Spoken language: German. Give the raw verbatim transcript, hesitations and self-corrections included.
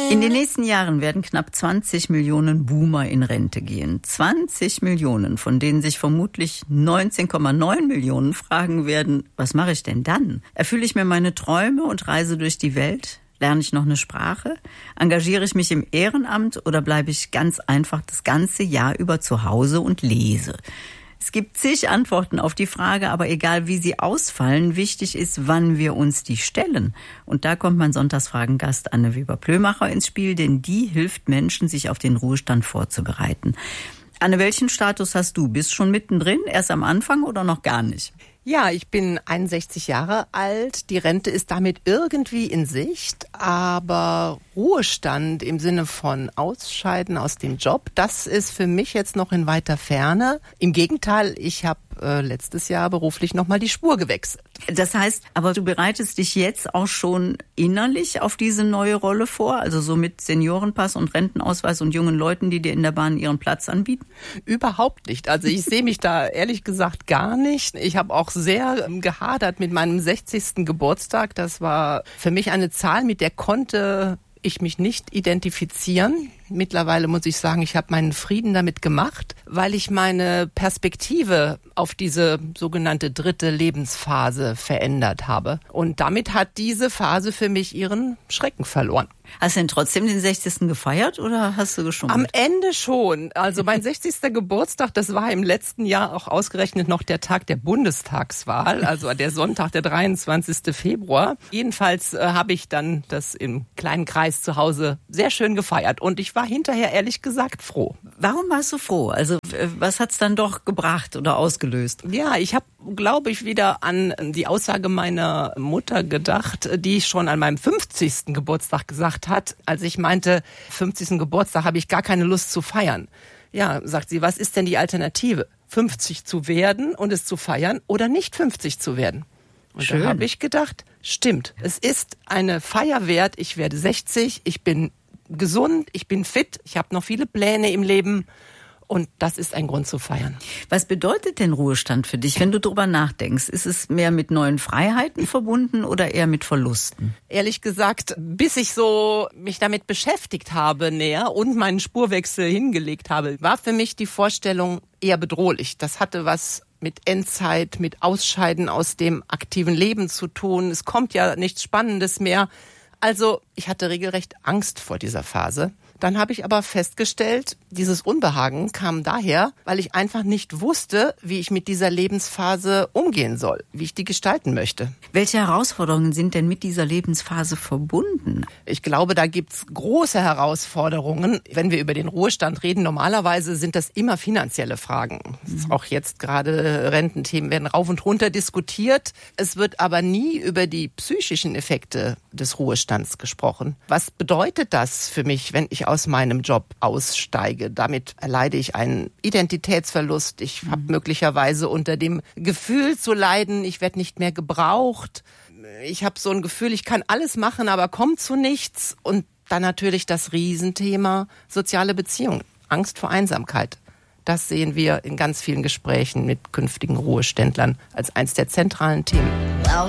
In den nächsten Jahren werden knapp zwanzig Millionen Boomer in Rente gehen. zwanzig Millionen, von denen sich vermutlich neunzehn Komma neun Millionen fragen werden, was mache ich denn dann? Erfülle ich mir meine Träume und reise durch die Welt? Lerne ich noch eine Sprache? Engagiere ich mich im Ehrenamt oder bleibe ich ganz einfach das ganze Jahr über zu Hause und lese? Es gibt zig Antworten auf die Frage, aber egal wie sie ausfallen, wichtig ist, wann wir uns die stellen. Und da kommt mein Sonntagsfragengast Anne Weber-Plömacher ins Spiel, denn die hilft Menschen, sich auf den Ruhestand vorzubereiten. Anne, welchen Status hast du? Bist schon mittendrin, erst am Anfang oder noch gar nicht? Ja, ich bin einundsechzig Jahre alt. Die Rente ist damit irgendwie in Sicht, aber Ruhestand im Sinne von Ausscheiden aus dem Job, das ist für mich jetzt noch in weiter Ferne. Im Gegenteil, ich habe äh, letztes Jahr beruflich nochmal die Spur gewechselt. Das heißt, aber du bereitest dich jetzt auch schon innerlich auf diese neue Rolle vor, also so mit Seniorenpass und Rentenausweis und jungen Leuten, die dir in der Bahn ihren Platz anbieten? Überhaupt nicht. Also ich sehe mich da ehrlich gesagt gar nicht. Ich habe auch sehr gehadert mit meinem sechzigsten Geburtstag. Das war für mich eine Zahl, mit der konnte ich mich nicht identifizieren. Mittlerweile muss ich sagen, ich habe meinen Frieden damit gemacht, weil ich meine Perspektive auf diese sogenannte dritte Lebensphase verändert habe. Und damit hat diese Phase für mich ihren Schrecken verloren. Hast du denn trotzdem den sechzigsten gefeiert oder hast du geschummelt? Am Ende schon. Also mein sechzigster Geburtstag, das war im letzten Jahr auch ausgerechnet noch der Tag der Bundestagswahl, also der Sonntag, der dreiundzwanzigsten Februar. Jedenfalls äh, habe ich dann das im kleinen Kreis zu Hause sehr schön gefeiert und ich war hinterher ehrlich gesagt froh. Warum warst du froh? Also was hat's dann doch gebracht oder ausgelöst? Ja, ich habe, glaube ich, wieder an die Aussage meiner Mutter gedacht, die schon an meinem fünfzigsten Geburtstag gesagt hat, als ich meinte, fünfzigsten Geburtstag habe ich gar keine Lust zu feiern. Ja, sagt sie, was ist denn die Alternative? fünfzig zu werden und es zu feiern oder nicht fünfzig zu werden? Und Schön. Da habe ich gedacht, stimmt, es ist eine Feier wert, ich werde sechzig, ich bin gesund, ich bin fit, ich habe noch viele Pläne im Leben. Und das ist ein Grund zu feiern. Was bedeutet denn Ruhestand für dich, wenn du drüber nachdenkst? Ist es mehr mit neuen Freiheiten verbunden oder eher mit Verlusten? Ehrlich gesagt, bis ich so mich damit beschäftigt habe näher und meinen Spurwechsel hingelegt habe, war für mich die Vorstellung eher bedrohlich. Das hatte was mit Endzeit, mit Ausscheiden aus dem aktiven Leben zu tun. Es kommt ja nichts Spannendes mehr. Also ich hatte regelrecht Angst vor dieser Phase. Dann habe ich aber festgestellt, dieses Unbehagen kam daher, weil ich einfach nicht wusste, wie ich mit dieser Lebensphase umgehen soll, wie ich die gestalten möchte. Welche Herausforderungen sind denn mit dieser Lebensphase verbunden? Ich glaube, da gibt's große Herausforderungen. Wenn wir über den Ruhestand reden, normalerweise sind das immer finanzielle Fragen. Mhm. Auch jetzt gerade Rententhemen werden rauf und runter diskutiert. Es wird aber nie über die psychischen Effekte des Ruhestands gesprochen. Was bedeutet das für mich, wenn ich aus meinem Job aussteige? Damit erleide ich einen Identitätsverlust. Ich habe möglicherweise unter dem Gefühl zu leiden, ich werde nicht mehr gebraucht. Ich habe so ein Gefühl, ich kann alles machen, aber komme zu nichts. Und dann natürlich das Riesenthema soziale Beziehungen, Angst vor Einsamkeit. Das sehen wir in ganz vielen Gesprächen mit künftigen Ruheständlern als eins der zentralen Themen.